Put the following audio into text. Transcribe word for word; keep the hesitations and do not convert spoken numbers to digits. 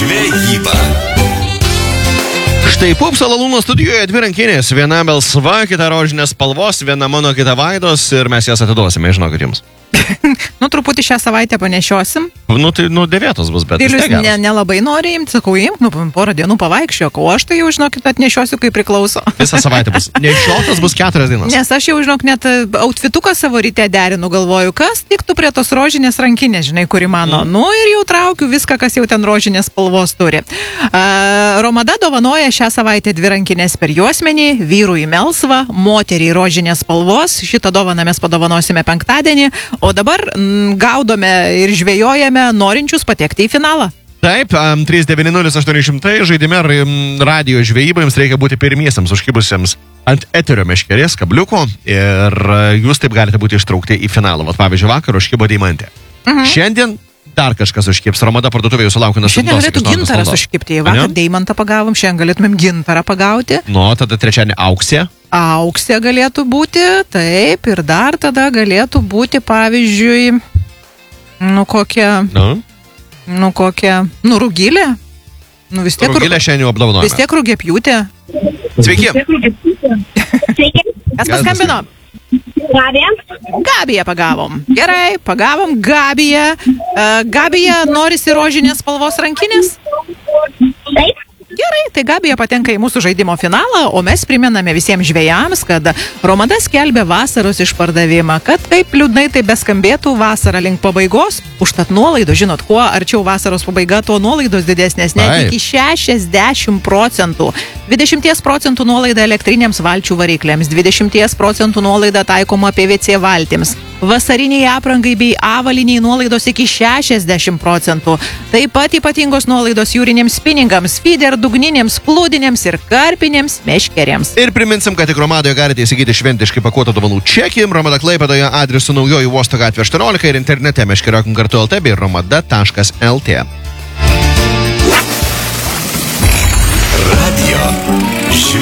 žvejyba. Štai Pupso Lalūno studijoje dvi rankinės, viena melsva, kita rožinės spalvos, viena mano, kita Vaidos ir mes jas atiduosime, žinokit jums. Nu, truputį šią savaitę panešiosim. Nu, tai, nu, devėtos bus, bet... Ir jūs ne, nelabai nori imti, sakau, imk, nu, porą dienų pavaikščiok, o aš tai jau, žinokit, atnešiosiu, kaip priklauso. Visą savaitę bus. Nešiotas bus keturias dienas. Nes aš jau, žinok, net outfituką savo ryte derinu, galvoju, kas tiktų prie tos rožinės rankinės, žinai, kuri mano. Mm. Nu, ir jau traukiu viską, kas jau ten rožinės spalvos turi. Uh, Romada dovanoja šią savaitę dvi rankinės per juosmenį, vyrui melsvą, moteriai rožinės spalvos. Šitą dovaną mes padovanosime penktadienį, o dabar m, gaudome ir žvejojame norinčius patekti į finalą. Taip, um, trys devyni nulis aštuoni šimtai žaidime um, radio žvejyba jums reikia būti pirmiesiams užkibusiems ant eterio meškerės kabliuko ir uh, jūs taip galite būti ištraukti į finalą. Vat, pavyzdžiui, vakar užkibo Deimantė. Mhm. Šiandien dar kažkas užkibs. Romada parduotuvėje jūsų laukia nuo šiandien galėtų gintaras užkibti. Vakar Deimantą pagavom, šiandien galėtumėm gintarą pagauti. Nu, tada trečiadienį auksė. Auksė galėtų būti, taip, ir dar tada galėtų būti, pavyzdžiui, nu kokia, nu, nu kokia, nu rugilė. Nu vis tiek rugilė šiandien jau apdovanojame. Vis tiek rugėpjūtė. Sveiki. Sveiki. Kas paskambino? Gabija. Gabiją pagavom. Gerai, pagavom Gabiją. Uh, Gabija, norisi rožinės spalvos rankinės? Taip. Gerai, tai Gabija patenka į mūsų žaidimo finalą, o mes primename visiems žvejams, kad Romada skelbia vasaros išpardavimą, kad kaip liūdnai tai beskambėtų vasara link pabaigos, užtat nuolaido, žinot, kuo arčiau vasaros pabaiga, tuo nuolaidos didesnės, net iki šešiasdešimt procentų. dvidešimt procentų nuolaida elektriniams valčių varikliams, dvidešimt procentų nuolaida taikoma P V C valtims, vasariniai aprangai bei avaliniai nuolaidos iki šešiasdešimt procentų. Taip pat ypatingos nuolaidos jūriniams spiningams, feeder, dugniniams, plūdiniams ir karpiniams meškeriams. Ir priminsim, kad tik Romadoje galite įsigyti šventiškai pakuotą dovanų čekį. Romada Klaipėdoje adresu Naujoji Uosto gatvė aštuoniolika ir internete meškeriokim kartu L T bei romada taškas L T. Radio.